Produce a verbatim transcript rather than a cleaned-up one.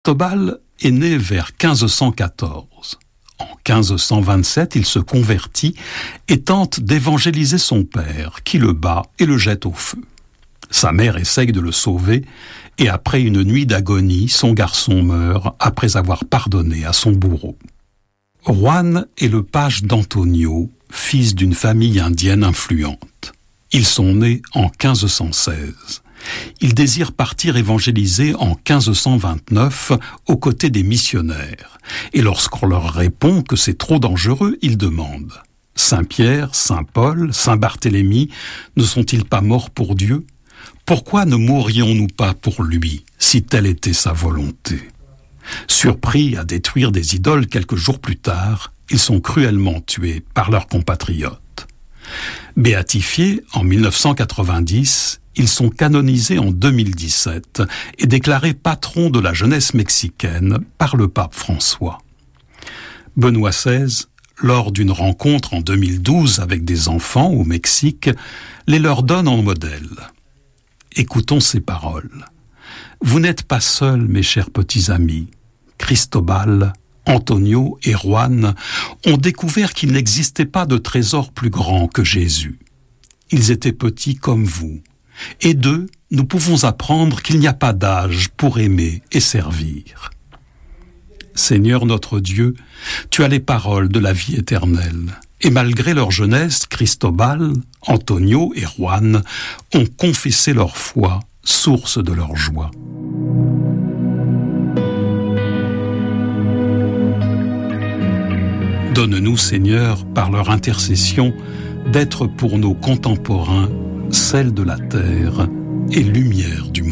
Cristobal est né vers quinze cent quatorze. En quinze cent vingt-sept, il se convertit et tente d'évangéliser son père, qui le bat et le jette au feu. Sa mère essaye de le sauver, et après une nuit d'agonie, son garçon meurt après avoir pardonné à son bourreau. Juan est le page d'Antonio, fils d'une famille indienne influente. Ils sont nés en quinze cent seize. Ils désirent partir évangéliser en quinze cent vingt-neuf aux côtés des missionnaires. Et lorsqu'on leur répond que c'est trop dangereux, ils demandent « Saint-Pierre, Saint-Paul, Saint-Barthélemy ne sont-ils pas morts pour Dieu ? Pourquoi ne mourrions-nous pas pour lui, si telle était sa volonté ?» Surpris à détruire des idoles quelques jours plus tard, ils sont cruellement tués par leurs compatriotes. Béatifiés en mille neuf cent quatre-vingt-dix, ils sont canonisés en deux mille dix-sept et déclarés patrons de la jeunesse mexicaine par le pape François. Benoît seize, lors d'une rencontre en deux mille douze avec des enfants au Mexique, les leur donne en modèle. Écoutons ces paroles. « Vous n'êtes pas seuls, mes chers petits amis. Cristobal, Antonio et Juan ont découvert qu'il n'existait pas de trésor plus grand que Jésus. Ils étaient petits comme vous. Et d'eux, nous pouvons apprendre qu'il n'y a pas d'âge pour aimer et servir. Seigneur notre Dieu, tu as les paroles de la vie éternelle. Et malgré leur jeunesse, Cristobal, Antonio et Juan ont confessé leur foi, source de leur joie. Donne-nous, Seigneur, par leur intercession, d'être pour nos contemporains sel de la terre et lumière du monde.